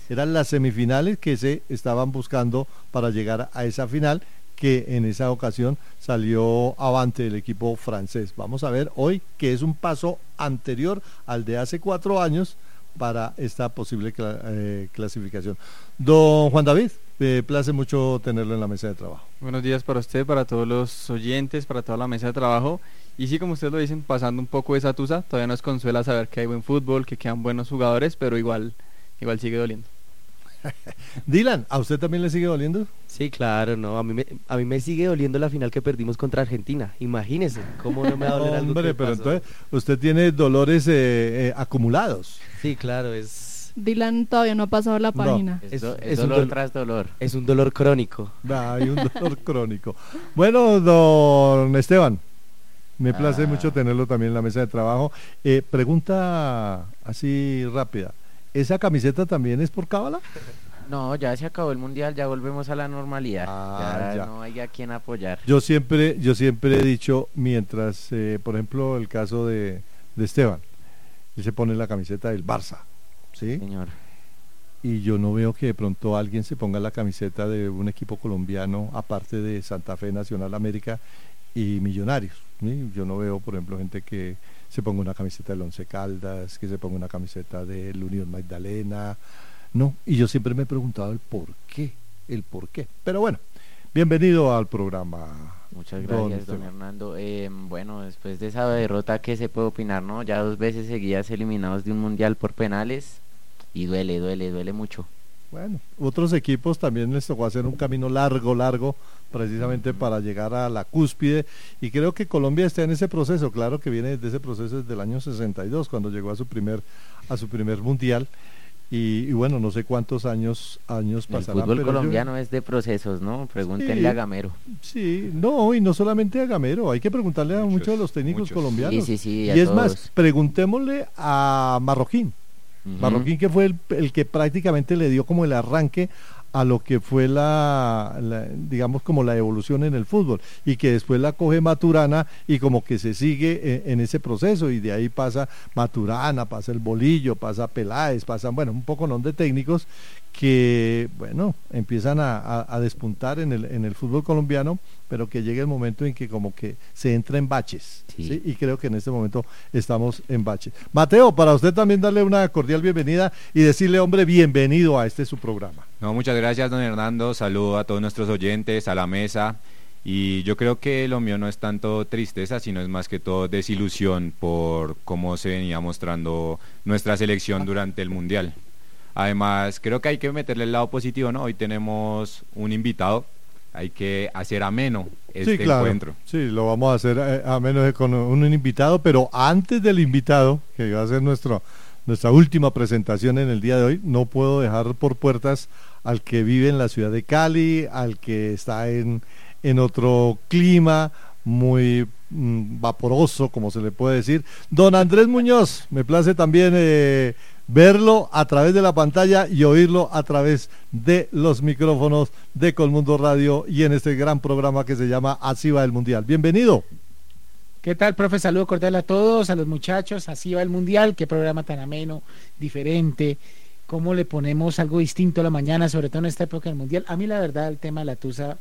Eran las semifinales que se estaban buscando para llegar a esa final, que en esa ocasión salió avante el equipo francés. Vamos a ver hoy que es un paso anterior al de hace 4 años para esta posible clasificación. Don Juan David, me place mucho tenerlo en la mesa de trabajo. Buenos días para usted, para todos los oyentes, para toda la mesa de trabajo. Y sí, como ustedes lo dicen, pasando un poco esa tusa, todavía nos consuela saber que hay buen fútbol, que quedan buenos jugadores, pero igual sigue doliendo. Dylan, ¿a usted también le sigue doliendo? Sí, claro, no, a mí me sigue doliendo la final que perdimos contra Argentina. Imagínese, cómo no me va a doler algo hombre, que pero pasó. entonces usted tiene dolores acumulados. Sí, claro, es Dylan todavía no ha pasado la página. Es Es dolor tras dolor. un dolor crónico. Hay un dolor crónico. Bueno, don Esteban, me place mucho tenerlo también en la mesa de trabajo. Pregunta así rápida, ¿esa camiseta también es por cábala? No, ya se acabó el mundial, ya volvemos a la normalidad. Ya. No hay a quien apoyar. Yo siempre he dicho, mientras, por ejemplo, el caso de Esteban, él se pone la camiseta del Barça, ¿sí? Señor. Y yo no veo que de pronto alguien se ponga la camiseta de un equipo colombiano, aparte de Santa Fe, Nacional, América y Millonarios, ¿sí? Yo no veo, por ejemplo, gente que se ponga una camiseta del Once Caldas, que se ponga una camiseta del Unión Magdalena. No, y yo siempre me he preguntado el por qué. Pero bueno, bienvenido al programa. Muchas gracias, don Hernando. Bueno, después de esa derrota, ¿qué se puede opinar, no? Ya 2 veces seguidas eliminados de un mundial por penales y duele mucho. Bueno, otros equipos también les tocó hacer un camino largo, precisamente para llegar a la cúspide, y creo que Colombia está en ese proceso. Claro que viene desde ese proceso desde el año 62, cuando llegó a su primer mundial. Y bueno, no sé cuántos años pasarán. El fútbol colombiano es de procesos, ¿no? Pregúntenle sí, a Gamero. Sí, no, y no solamente a Gamero, hay que preguntarle a muchos de los técnicos colombianos. Sí, y es más, preguntémosle a Marroquín. Marroquín, que fue el que prácticamente le dio como el arranque a lo que fue digamos como la evolución en el fútbol, y que después la coge Maturana y como que se sigue en ese proceso, y de ahí pasa Maturana, pasa el Bolillo, pasa Peláez, pasan, bueno, un poco de técnicos que, bueno, empiezan a despuntar en el fútbol colombiano, pero que llega el momento en que como que se entra en baches, ¿sí? Y creo que en este momento estamos en baches. Mateo, para usted también darle una cordial bienvenida y decirle, hombre, bienvenido a su programa. No, muchas gracias, don Hernando, saludo a todos nuestros oyentes, a la mesa, y yo creo que lo mío no es tanto tristeza, sino es más que todo desilusión por cómo se venía mostrando nuestra selección durante el Mundial. Además, creo que hay que meterle el lado positivo, ¿no? Hoy tenemos un invitado, hay que hacer ameno este encuentro. Sí, lo vamos a hacer ameno con un invitado, pero antes del invitado, que va a ser nuestra última presentación en el día de hoy, no puedo dejar por puertas al que vive en la ciudad de Cali, al que está en otro clima muy vaporoso, como se le puede decir. Don Andrés Muñoz, me place también verlo a través de la pantalla y oírlo a través de los micrófonos de Colmundo Radio y en este gran programa que se llama Así va el Mundial. Bienvenido. ¿Qué tal, profe? Saludo cordial a todos, a los muchachos. Así va el Mundial, qué programa tan ameno, diferente. ¿Cómo le ponemos algo distinto a la mañana, sobre todo en esta época del Mundial? A mí la verdad el tema de la tusa,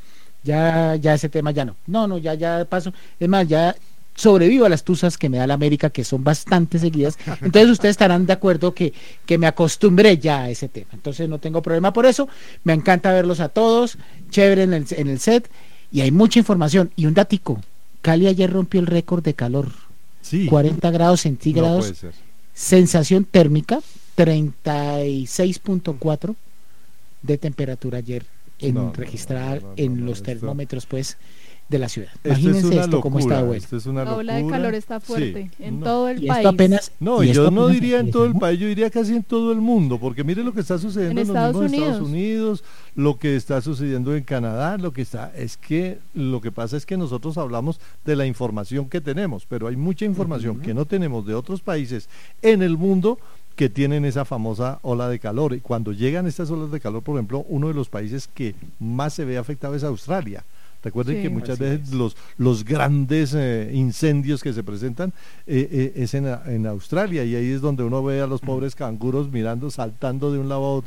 ya ese tema ya no, ya paso. Es más, ya sobrevivo a las tusas que me da la América, que son bastante seguidas. Entonces ustedes estarán de acuerdo que me acostumbré ya a ese tema. Entonces no tengo problema por eso. Me encanta verlos a todos, chévere en el set, y hay mucha información. Y un datico, Cali ayer rompió el récord de calor. Sí. 40 grados centígrados, no puede ser. Sensación térmica 36.4 de temperatura ayer registrada en los termómetros pues de la ciudad. Imagínense esto cómo está bueno. La ola de calor está fuerte en todo el y país. Esto apenas, no, y yo no diría en todo el país, yo diría casi en todo el mundo, porque mire lo que está sucediendo en los mismos Estados Unidos, lo que está sucediendo en Canadá, lo que pasa es que nosotros hablamos de la información que tenemos, pero hay mucha información que no tenemos de otros países en el mundo que tienen esa famosa ola de calor, y cuando llegan estas olas de calor, por ejemplo, uno de los países que más se ve afectado es Australia. Recuerden que muchas veces los grandes incendios que se presentan es en Australia, y ahí es donde uno ve a los pobres canguros mirando, saltando de un lado a otro